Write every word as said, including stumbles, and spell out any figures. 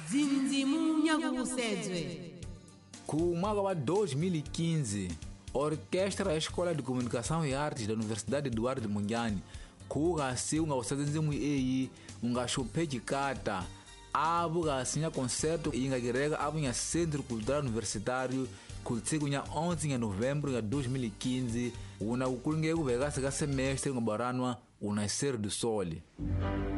Zinzimunya kusedwe. Com o mwaka wa dois mil e quinze, a Orquestra da Escola de Comunicação e Artes da Universidade Eduardo Mondlane kughasiwa nga usazenzimu eyi unga chopedi kata abo gasinya concerto inga girega abo nya Centro Cultural Universitário kultsiku nya onze de novembro de dois mil e quinze una ukulingeko vegasi ka semestre nga baranwa o Nascer do Sol.